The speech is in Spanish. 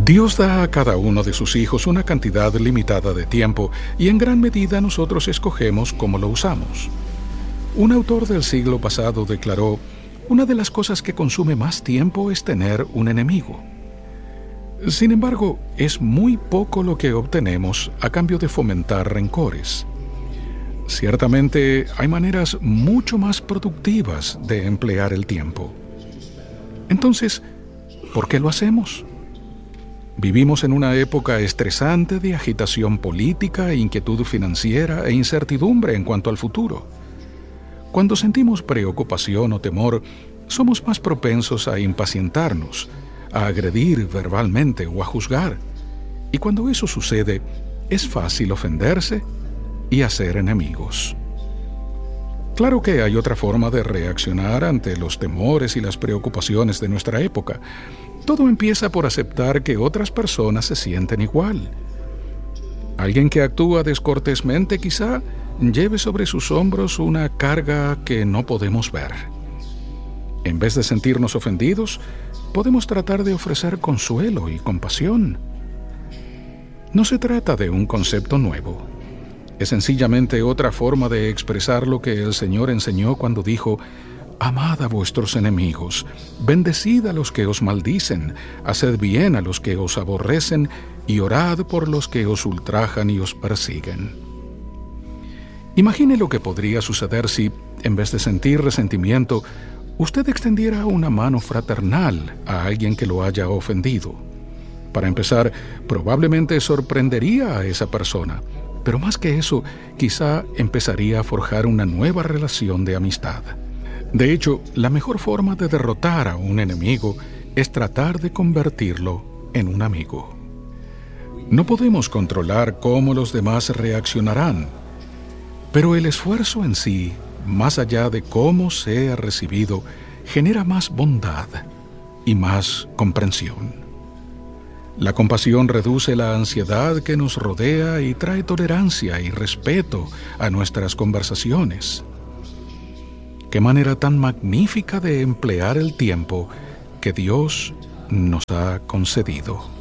Dios da a cada uno de sus hijos una cantidad limitada de tiempo y en gran medida nosotros escogemos cómo lo usamos. Un autor del siglo pasado declaró: una de las cosas que consume más tiempo es tener un enemigo. Sin embargo, es muy poco lo que obtenemos a cambio de fomentar rencores. Ciertamente, hay maneras mucho más productivas de emplear el tiempo. Entonces, ¿por qué lo hacemos? Vivimos en una época estresante de agitación política, inquietud financiera e incertidumbre en cuanto al futuro. Cuando sentimos preocupación o temor, somos más propensos a impacientarnos, a agredir verbalmente o a juzgar. Y cuando eso sucede, es fácil ofenderse y hacer enemigos. Claro que hay otra forma de reaccionar ante los temores y las preocupaciones de nuestra época. Todo empieza por aceptar que otras personas se sienten igual. Alguien que actúa descortésmente quizá lleve sobre sus hombros una carga que no podemos ver. En vez de sentirnos ofendidos, podemos tratar de ofrecer consuelo y compasión. No se trata de un concepto nuevo. Es sencillamente otra forma de expresar lo que el Señor enseñó cuando dijo: amad a vuestros enemigos, bendecid a los que os maldicen, haced bien a los que os aborrecen y orad por los que os ultrajan y os persiguen. Imagine lo que podría suceder si, en vez de sentir resentimiento, usted extendiera una mano fraternal a alguien que lo haya ofendido. Para empezar, probablemente sorprendería a esa persona, pero más que eso, quizá empezaría a forjar una nueva relación de amistad. De hecho, la mejor forma de derrotar a un enemigo es tratar de convertirlo en un amigo. No podemos controlar cómo los demás reaccionarán, pero el esfuerzo en sí, más allá de cómo sea recibido, genera más bondad y más comprensión. La compasión reduce la ansiedad que nos rodea y trae tolerancia y respeto a nuestras conversaciones. ¡Qué manera tan magnífica de emplear el tiempo que Dios nos ha concedido!